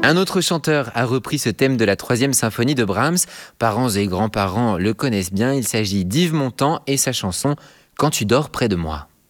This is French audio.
Un autre chanteur a repris ce thème de la 3e symphonie de Brahms. Parents et grands-parents le connaissent bien. Il s'agit d'Yves Montand et sa chanson « Quand tu dors près de moi ».